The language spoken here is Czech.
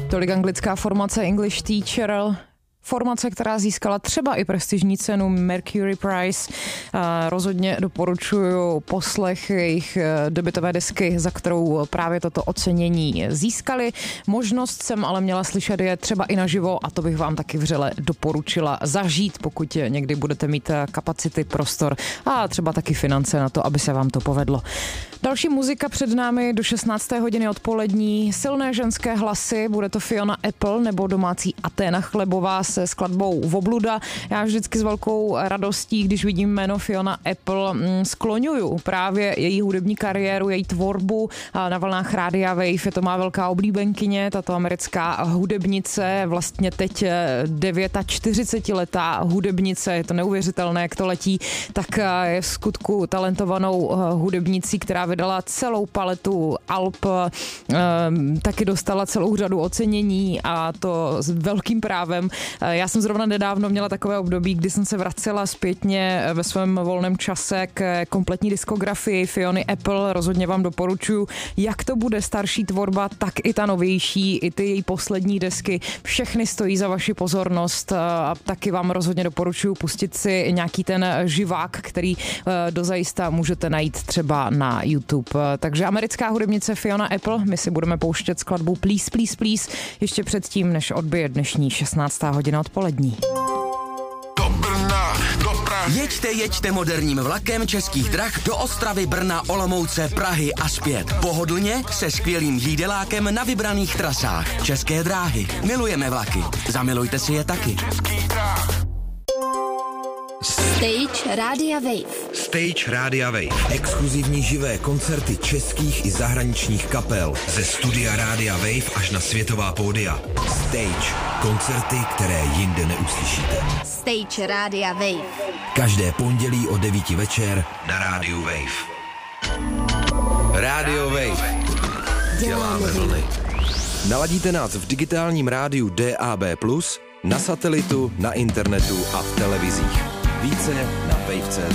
Tolik anglická formace English Teacher, formace, která získala třeba i prestižní cenu Mercury Prize. Rozhodně doporučuji poslech jejich debutové desky, za kterou právě toto ocenění získali. Možnost jsem ale měla slyšet je třeba i naživo a to bych vám taky vřele doporučila zažít, pokud někdy budete mít kapacity, prostor a třeba taky finance na to, aby se vám to povedlo. Další muzika před námi do 16. hodiny odpolední. Silné ženské hlasy, bude to Fiona Apple nebo domácí Aténa Chlebová se skladbou Vobluda. Já vždycky s velkou radostí, když vidím jméno Fiona Apple, skloňuju právě její hudební kariéru, její tvorbu na vlnách Rádia Wave. Je to má velká oblíbenkyně, tato americká hudebnice, vlastně teď 49letá hudebnice, je to neuvěřitelné, jak to letí, tak je v skutku talentovanou hudebnicí, která vydala celou paletu alb, taky dostala celou řadu ocenění a to s velkým právem. Já jsem zrovna nedávno měla takové období, kdy jsem se vracela zpětně ve svém volném čase k kompletní diskografii Fiony Apple. Rozhodně vám doporučuji, jak to bude starší tvorba, tak i ta novější, i ty její poslední desky. Všechny stojí za vaši pozornost a taky vám rozhodně doporučuji pustit si nějaký ten živák, který dozajista můžete najít třeba na YouTube. Takže americká hudebnice Fiona Apple, my si budeme pouštět skladbu Please, Please, Please ještě předtím, než odbije dnešní 16. hodina odpolední. Jeďte moderním vlakem Českých drah do Ostravy, Brna, Olomouce, Prahy a zpět. Pohodlně se skvělým jídelákem na vybraných trasách. České dráhy. Milujeme vlaky. Zamilujte si je taky. Stage Rádia Wave. Stage Rádia Wave. Exkluzivní živé koncerty českých i zahraničních kapel. Ze studia Rádia Wave až na světová pódia. Stage. Koncerty, které jinde neuslyšíte. Stage Rádia Wave. Každé pondělí o 9 večer na Rádiu Wave. Radio Wave. Děláme vlny. Naladíte nás v digitálním rádiu DAB+, na satelitu, na internetu a v televizích. Více na wave.cz.